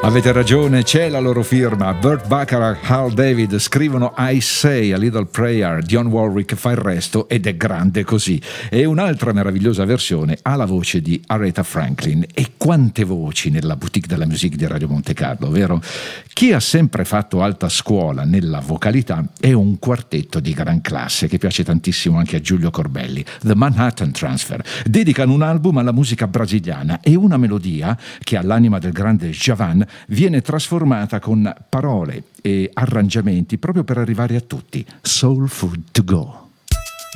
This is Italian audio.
Avete ragione, c'è la loro firma. Burt Bacharach, Hal David scrivono I Say a Little Prayer, Dionne Warwick fa il resto ed è grande così. E un'altra meravigliosa versione ha la voce di Aretha Franklin. E quante voci nella boutique della musique di Radio Monte Carlo, vero? Chi ha sempre fatto alta scuola nella vocalità è un quartetto di gran classe che piace tantissimo anche a Giulio Corbelli, The Manhattan Transfer. Dedicano un album alla musica brasiliana e una melodia che all'anima del grande Djavan viene trasformata con parole e arrangiamenti proprio per arrivare a tutti. Soul Food to Go.